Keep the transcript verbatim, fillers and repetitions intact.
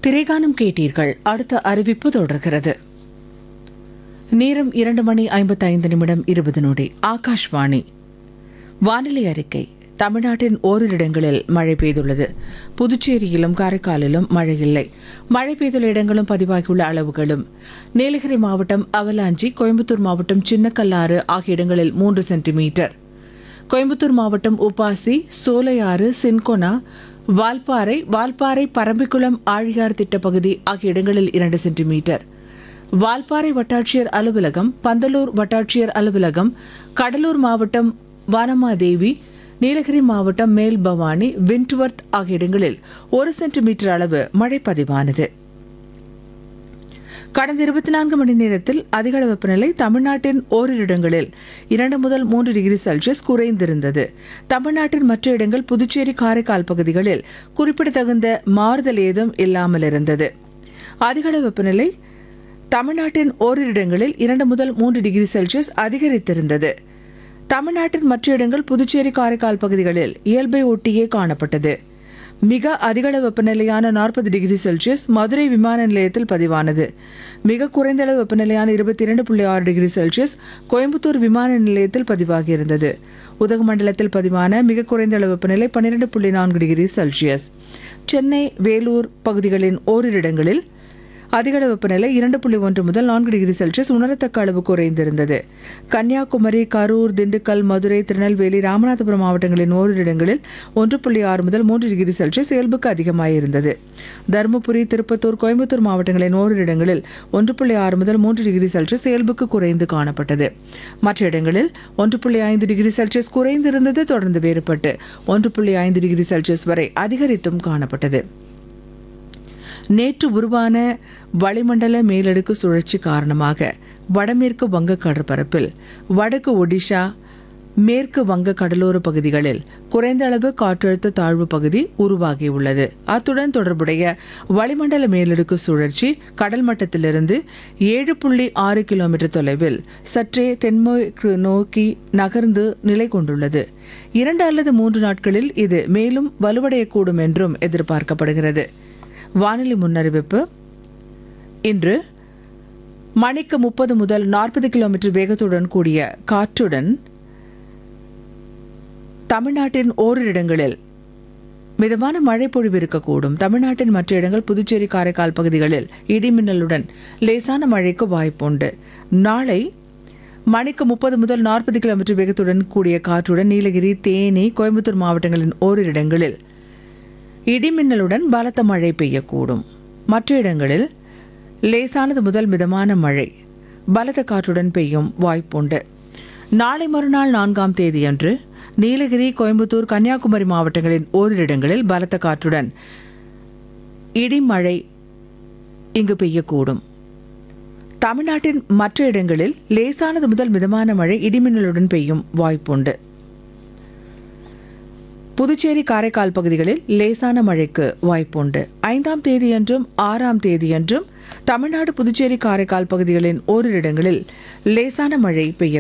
திரைகானம் கேட்டீர்கள். அடுத்த அறிவிப்பு தொடர்கிறது. நேரம் இரண்டு மணி ஐம்பத்தி ஐந்து நிமிடம் இருபது நொடி. ஆகாஷ்வாணி வானிலை அறிக்கை. தமிழ்நாட்டின் ஓரிரு இடங்களில் மழை பெய்துள்ளது. புதுச்சேரியிலும் காரைக்காலிலும் மழை இல்லை. மழை பெய்துள்ள இடங்களும் பதிவாகியுள்ள அளவுகளும்: நீலகிரி மாவட்டம் அவலாஞ்சி, கோயம்புத்தூர் மாவட்டம் சின்னக்கல்லாறு ஆகிய இடங்களில் மூன்று சென்டிமீட்டர், கோயம்புத்தூர் மாவட்டம் உப்பாசி, சோலையாறு, சின்கொனா, வால்பாறை, வால்பாறை பரம்பிக்குளம் ஆழியார் திட்டப்பகுதி ஆகிய இடங்களில் இரண்டு சென்டிமீட்டர், வால்பாறை வட்டாட்சியர் அலுவலகம், பந்தலூர் வட்டாட்சியர் அலுவலகம், கடலூர் மாவட்டம் வானமாதேவி, நீலகிரி மாவட்டம் மேல் பவானி, விண்ட்வர்த் ஆகிய இடங்களில் ஒரு சென்டிமீட்டர் அளவு மழை பதிவானது. கடந்த இருபத்தி நான்கு மணி நேரத்தில் அதிகளவு வெப்பநிலை தமிழ்நாட்டின் ஓரிரு இடங்களில் இரண்டு முதல் மூன்று டிகிரி செல்சியஸ் குறைந்திருந்தது. தமிழ்நாட்டின் மற்ற இடங்கள், புதுச்சேரி, காரைக்கால் பகுதிகளில் குறிப்பிடத்தகுந்த மாறுதல் ஏதும் இல்லாமல் இருந்தது. அதிகளவு வெப்பநிலை தமிழ்நாட்டின் ஓரிரு இடங்களில் இரண்டு முதல் மூன்று டிகிரி செல்சியஸ் அதிகரித்திருந்தது. தமிழ்நாட்டின் மற்ற இடங்கள், புதுச்சேரி, காரைக்கால் பகுதிகளில் இயல்பை ஒட்டியே காணப்பட்டது. மிக அதிகளவு வெப்பநிலையான நாற்பது டிகிரி செல்சியஸ் மதுரை விமான நிலையத்தில் பதிவானது. மிக குறைந்த அளவு வெப்பநிலையான இருபத்தி இரண்டு புள்ளி ஆறு டிகிரி செல்சியஸ் கோயம்புத்தூர் விமான நிலையத்தில் பதிவாகியிருந்தது. உதகமண்டலத்தில் பதிவான மிக குறைந்த அளவு வெப்பநிலை பன்னிரண்டு புள்ளி நான்கு டிகிரி செல்சியஸ். சென்னை, வேலூர் பகுதிகளின் ஓரிரு இடங்களில் அதிகளவு வெப்பநிலை இரண்டு புள்ளி ஒன்று முதல் நான்கு டிகிரி செல்சியஸ் உணரத்தக்க அளவு குறைந்திருந்தது. கன்னியாகுமரி, கரூர், திண்டுக்கல், மதுரை, திருநெல்வேலி, ராமநாதபுரம் மாவட்டங்களின் ஓரிரு இடங்களில் ஒன்று புள்ளி ஆறு முதல் மூன்று டிகிரி செல்சியஸ் இயல்புக்கு அதிகமாயிருந்தது. தருமபுரி, திருப்பத்தூர், கோயம்புத்தூர் மாவட்டங்களின் ஓரிரு இடங்களில் ஒன்று புள்ளி ஆறு முதல் மூன்று டிகிரி செல்சியஸ் இயல்புக்கு குறைந்து காணப்பட்டது. மற்ற இடங்களில் ஒன்று புள்ளி ஐந்து டிகிரி செல்சியஸ் குறைந்திருந்தது தொடர்ந்து வேறுபட்டு ஒன்று புள்ளி ஐந்து டிகிரி செல்சியஸ் வரை அதிகரித்தும் காணப்பட்டது. நேற்று உருவான வளிமண்டல மேலடுக்கு சுழற்சி காரணமாக வடமேற்கு வங்க கடற்பரப்பில் வடக்கு ஒடிஷா, மேற்கு வங்க கடலோர பகுதிகளில் குறைந்த அளவு காற்றழுத்த தாழ்வு பகுதி உருவாகியுள்ளது. அத்துடன் தொடர்புடைய வளிமண்டல மேலடுக்கு சுழற்சி கடல் மட்டத்திலிருந்து ஏழு புள்ளி ஆறு கிலோமீட்டர் தொலைவில் சற்றே தென்மேற்கு நோக்கி நகர்ந்து நிலை கொண்டுள்ளது. இரண்டு அல்லது மூன்று நாட்களில் இது மேலும் வலுவடையக்கூடும் என்றும் எதிர்பார்க்கப்படுகிறது. வானிலை முன்னறிவிப்பு: இன்று மணிக்கு முப்பது முதல் நாற்பது கிலோமீட்டர் வேகத்துடன் கூடிய காற்றுடன் தமிழ்நாட்டின் ஓரிரு இடங்களில் மிதமான மழை பொழிவு இருக்கக்கூடும். தமிழ்நாட்டின் மற்ற இடங்கள், புதுச்சேரி, காரைக்கால் பகுதிகளில் இடிமின்னலுடன் லேசான மழைக்கு வாய்ப்புண்டு. நாளை மணிக்கு முப்பது முதல் நாற்பது கிலோமீட்டர் வேகத்துடன் கூடிய காற்றுடன் நீலகிரி, தேனி, கோயம்புத்தூர் மாவட்டங்களின் ஓரிரு இடங்களில் இடிமின்னலுடன் பலத்த மழை பெய்யக்கூடும். மற்ற இடங்களில் லேசானது முதல் மிதமான மழை பலத்த காற்றுடன் பெய்யும் வாய்ப்புண்டு. நாளை மறுநாள் நான்காம் தேதியன்று நீலகிரி, கோயம்புத்தூர், கன்னியாகுமரி மாவட்டங்களின் ஓரிரு இடங்களில் பலத்த காற்றுடன் இடிமழை இங்கு பெய்யக்கூடும். தமிழ்நாட்டின் மற்ற இடங்களில் லேசானது முதல் மிதமான மழை இடிமின்னலுடன் பெய்யும் வாய்ப்புண்டு. புதுச்சேரி, காரைக்கால் பகுதிகளில் லேசான மழைக்கு வாய்ப்புண்டு. ஐந்தாம் தேதியன்றும் ஆறாம் தேதியன்றும் தமிழ்நாடு, புதுச்சேரி, காரைக்கால் பகுதிகளின் ஓரிரு இடங்களில் லேசான மழை பெய்ய